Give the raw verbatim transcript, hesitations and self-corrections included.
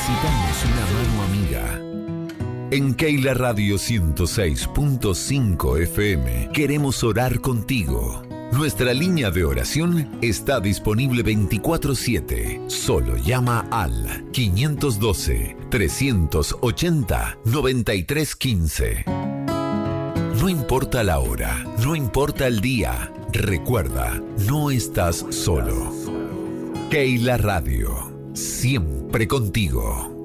Necesitamos una mano amiga. En Keila Radio ciento seis punto cinco F M queremos orar contigo. Nuestra línea de oración está disponible veinticuatro siete. Solo llama al quinientos doce, trescientos ochenta, noventa y tres quince. No importa la hora, no importa el día, recuerda, no estás solo. Keila Radio, siempre contigo.